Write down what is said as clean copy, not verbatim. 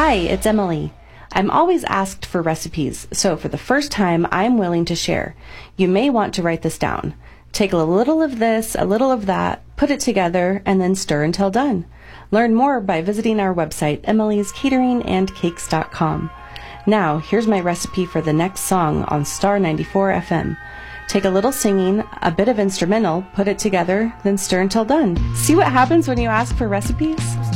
Hi, it's Emily. I'm always asked for recipes, so for the first time, I'm willing to share. You may want to write this down. Take a little of this, a little of that, put it together, and then stir until done. Learn more by visiting our website, emily'scateringandcakes.com. Now, here's my recipe for the next song on Star 94 FM. Take a little singing, a bit of instrumental, put it together, then stir until done. See what happens when you ask for recipes?